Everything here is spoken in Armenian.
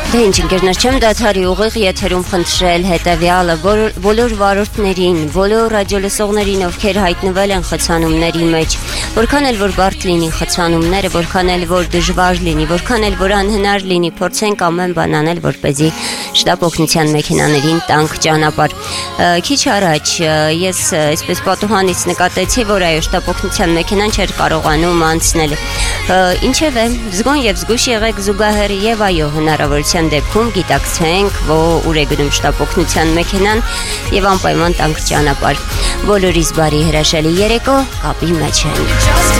Դե ինչ ընկերներ, չեմ դադարի ուղիղ եթերում խնդրել հետևյալը բոլոր վարորդներին, բոլոր ռադիոլսողներին, ովքեր հայտնվել են խցանումների մեջ, որքան էլ որ բարդ լինի խցանումները, որքան էլ որ դժվար լինի, որքան էլ որ անհնար լինի, փորձենք ամեն բան անել, որպեսզի շտապ օգնության մեքենաներին տանք ճանապարհ։ Քիչ առաջ ես այսպես պատուհանից նկատեցի, որ այո, շտապ օգնության մեքենան չէր կարողանում անցնել։ Ինչևէ, զգոն եւ զգուշ եղեք զուգահեռ եւ այո, հնարավորության դեպքում գիտակցենք, որ ուր է գնում շտապ օգնության մեքենան եւ անպայման տանք ճանապարհ։ Բոլորիս բարի հրաշալի երեկո, կապի մեջ ենք։